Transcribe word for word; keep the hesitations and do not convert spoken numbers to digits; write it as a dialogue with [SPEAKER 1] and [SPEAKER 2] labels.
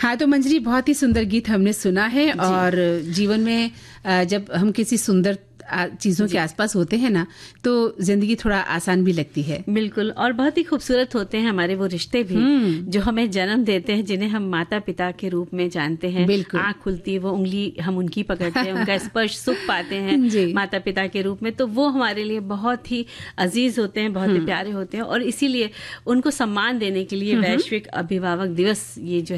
[SPEAKER 1] हाँ, तो मंजरी बहुत ही सुंदर गीत हमने सुना है और जीवन में जब हम किसी सुंदर चीज़ों के आसपास होते हैं ना, तो जिंदगी थोड़ा आसान भी लगती है।
[SPEAKER 2] बिल्कुल, और बहुत ही खूबसूरत होते हैं हमारे वो रिश्ते भी जो हमें जन्म देते हैं, जिन्हें हम माता पिता के रूप में जानते हैं। आँख खुलती है, वो उंगली हम उनकी पकड़ते हैं, उनका स्पर्श सुख पाते हैं माता पिता के रूप में, तो वो हमारे लिए बहुत ही अजीज होते हैं, बहुत ही प्यारे होते हैं। और इसीलिए उनको सम्मान देने के लिए वैश्विक अभिभावक दिवस ये जो